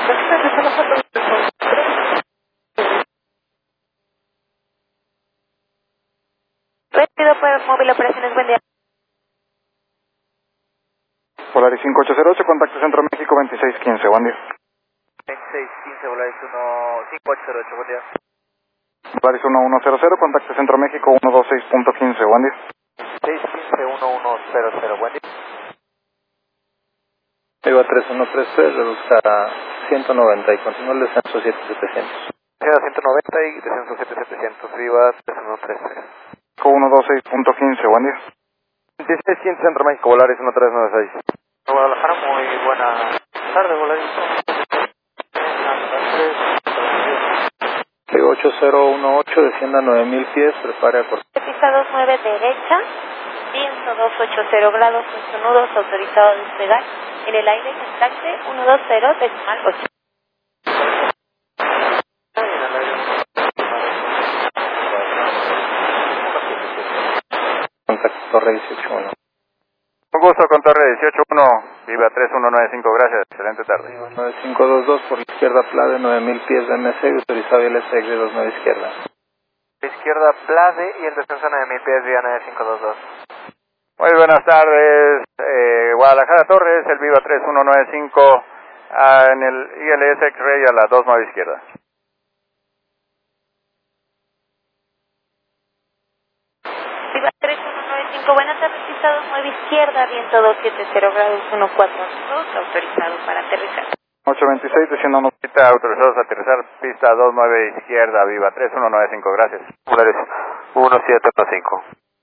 Rápido por móvil operaciones, buen día. Volaris 5808, contacto Centro México 2615, buen día. 2615, Volaris 5808, buen día. Volaris 1100, contacto Centro México 126.15, buen día. 615-1100, buen día. Viva 3133, reduzca a 190 y continúa el descenso 7700. Llega 190 y descenso 7700, Viva 3133. 126.15, buen día. 2615, Centro México, Volaris 1396. Guadalajara, muy buena tarde, Volaris. Viva 8018, descienda a 9000 pies, prepare a cortar. Pista 29 derecha, viento 280 grados, 8 nudos, autorizado a despegar. En el aire instante 120.8. Contacto Torre 181. Un gusto con Torre 181, Viva 3195, gracias, excelente tarde. 9522 por la izquierda Plade, 9000 pies de MC, autorizado y LSX de 29 izquierda. Izquierda Plade y el descenso 9000 pies, Vía 9522. Muy buenas tardes, Guadalajara Torres, el Viva 3195, en el ILS X-Ray a la 29 izquierda. Viva 3195, buenas tardes, pista 29 izquierda, viento 270 grados, 14 autorizado para aterrizar. 826, desciendo una pista, autorizados a aterrizar, pista 29 izquierda, Viva 3195, gracias. Volaris 1715.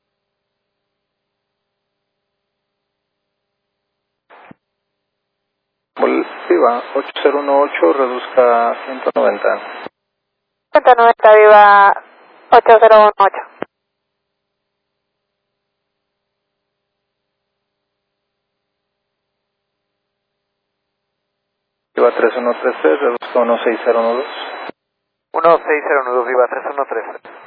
Viva 8018, reduzca a 190. 190, Viva 8018. Viva 3133, reduzca a 1602. 1602, Viva 3133.